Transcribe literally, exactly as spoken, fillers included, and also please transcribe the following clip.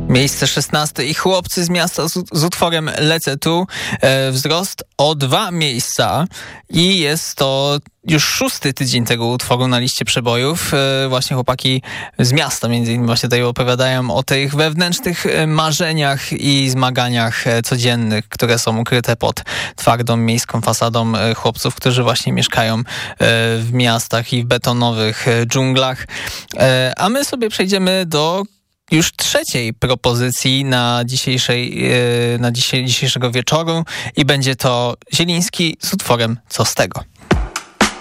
Miejsce szesnaste i Chłopcy z miasta z, z utworem Lecę tu. E, wzrost o dwa miejsca i jest to już szósty tydzień tego utworu na liście przebojów. E, właśnie chłopaki z miasta między innymi właśnie tutaj opowiadają o tych wewnętrznych marzeniach i zmaganiach codziennych, które są ukryte pod twardą miejską fasadą chłopców, którzy właśnie mieszkają e, w miastach i w betonowych dżunglach. E, a my sobie przejdziemy do już trzeciej propozycji na dzisiejszej, na dzisiaj, dzisiejszego wieczoru i będzie to Zieliński z utworem Co z tego.